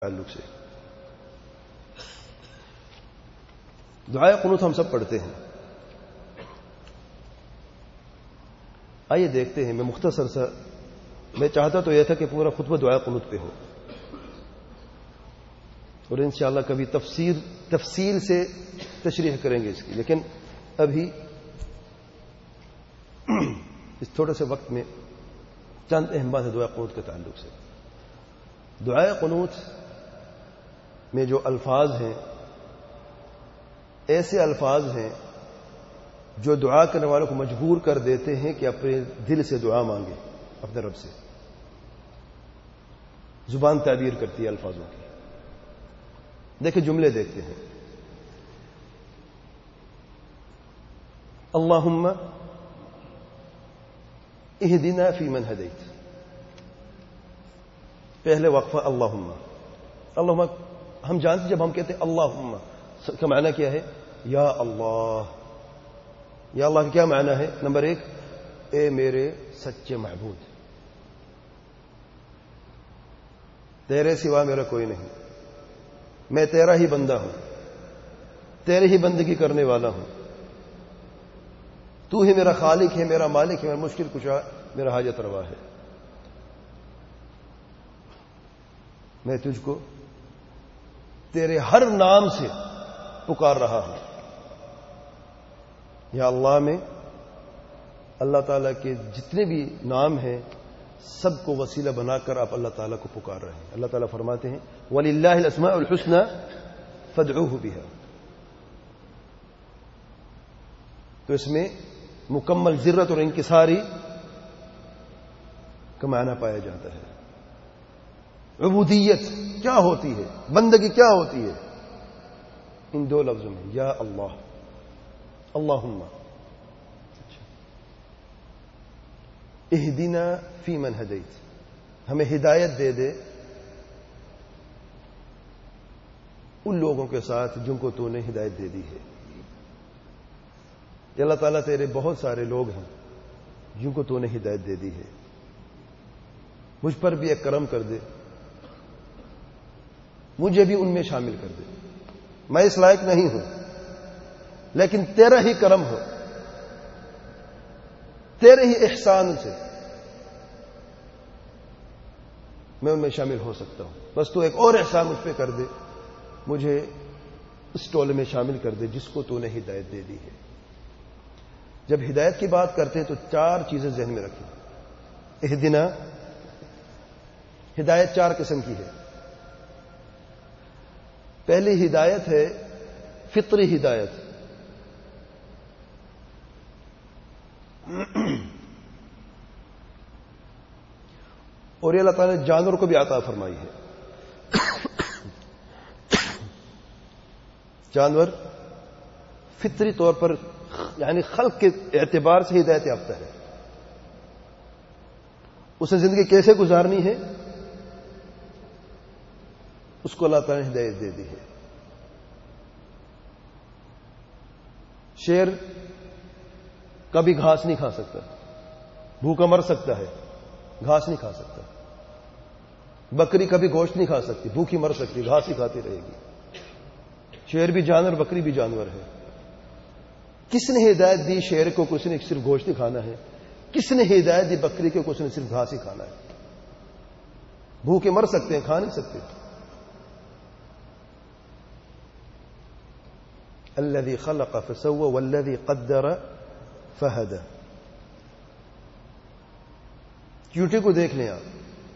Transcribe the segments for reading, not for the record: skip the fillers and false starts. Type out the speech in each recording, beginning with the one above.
تعلق سے دعائے قنوت ہم سب پڑھتے ہیں. آئیے دیکھتے ہیں. میں مختصر سا میں چاہتا تو یہ تھا کہ پورا خطبہ دعائے قنوت پہ ہو اور انشاءاللہ کبھی تفصیل سے تشریح کریں گے اس کی، لیکن ابھی اس تھوڑے سے وقت میں چند اہم بات ہے دعائے قنوت کے تعلق سے. دعائے قنوت میں جو الفاظ ہیں ایسے الفاظ ہیں جو دعا کرنے والوں کو مجبور کر دیتے ہیں کہ اپنے دل سے دعا مانگے اپنے رب سے. زبان تعبیر کرتی ہے الفاظوں کی. دیکھیں جملے دیکھتے ہیں. اللہم اہدنا فی من ہدیت. پہلے وقفہ اللہم ہم جانتے جب ہم کہتے ہیں اللہم کا معنی کیا ہے؟ یا اللہ. یا اللہ کا کیا معنی ہے؟ نمبر ایک، اے میرے سچے معبود، تیرے سوا میرا کوئی نہیں، میں تیرا ہی بندہ ہوں، تیرے ہی بندگی کرنے والا ہوں، تو ہی میرا خالق ہے، میرا مالک ہے، میرا مشکل کشا، میرا حاجت روا ہے. میں تجھ کو تیرے ہر نام سے پکار رہا ہوں. یا اللہ میں اللہ تعالیٰ کے جتنے بھی نام ہیں سب کو وسیلہ بنا کر آپ اللہ تعالیٰ کو پکار رہے ہیں. اللہ تعالیٰ فرماتے ہیں وَلِلَّهِ الْأَسْمَاءُ الْحُسْنَى فَادْعُوهُ بِهَا. تو اس میں مکمل ذرت اور انکساری کا معنی پایا جاتا ہے. عبودیت کیا ہوتی ہے، بندگی کیا ہوتی ہے، ان دو لفظوں میں یا اللہ. اللہم اہدنا فی من ہدیت، ہمیں ہدایت دے دے ان لوگوں کے ساتھ جن کو تو نے ہدایت دے دی ہے. کہ اللہ تعالیٰ تیرے بہت سارے لوگ ہیں جن کو تو نے ہدایت دے دی ہے، مجھ پر بھی ایک کرم کر دے، مجھے بھی ان میں شامل کر دے. میں اس لائق نہیں ہوں لیکن تیرا ہی کرم ہو، تیرے ہی احسان سے میں ان میں شامل ہو سکتا ہوں. بس تو ایک اور احسان مجھ پہ کر دے، مجھے اس ٹولے میں شامل کر دے جس کو تو نے ہدایت دے دی ہے. جب ہدایت کی بات کرتے ہیں تو چار چیزیں ذہن میں رکھیں. اہدنا، ہدایت چار قسم کی ہے. پہلی ہدایت ہے فطری ہدایت. اور یہ اللہ تعالیٰ نے جانوروں کو بھی عطا فرمائی ہے. جانور فطری طور پر یعنی خلق کے اعتبار سے ہدایت یافتہ ہے. اسے زندگی کیسے گزارنی ہے اس کو اللہ تعالیٰ نے ہدایت دے دی ہے. شیر کبھی گھاس نہیں کھا سکتا، بھوکا مر سکتا ہے، گھاس نہیں کھا سکتا. بکری کبھی گوشت نہیں کھا سکتی، بھوکی مر سکتی، گھاس ہی کھاتی رہے گی. شیر بھی جانور، بکری بھی جانور ہے. کس نے ہدایت دی شیر کو کہ اس نے صرف گوشت ہی کھانا ہے؟ کس نے ہدایت دی بکری کو کہ اس نے صرف گھاس ہی کھانا ہے؟ بھوکے مر سکتے ہیں، کھا نہیں سکتے. الذي خلق فسوى والذي قدر فهدى. چیونٹی کو دیکھ لیں آپ،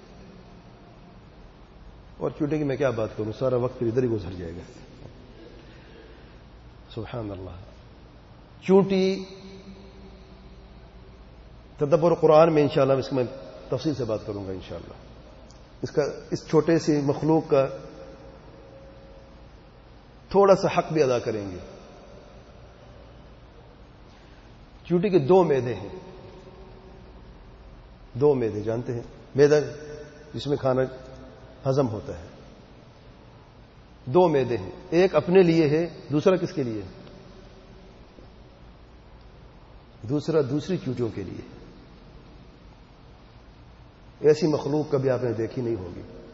اور چیونٹی کی میں کیا بات کروں، سارا وقت پھر ادھر ہی گزر جائے گا. سبحان اللہ. چیونٹی تدبر قرآن میں انشاءاللہ اس میں تفصیل سے بات کروں گا انشاءاللہ. اس چھوٹے سی مخلوق کا تھوڑا سا حق بھی ادا کریں گے. چیونٹی کے دو معدے ہیں. دو معدے جانتے ہیں، معدہ جس میں کھانا ہضم ہوتا ہے. دو معدے ہیں، ایک اپنے لیے ہے، دوسرا کس کے لیے؟ دوسرا دوسری چیونٹیوں کے لیے. ایسی مخلوق کبھی آپ نے دیکھی نہیں ہوگی.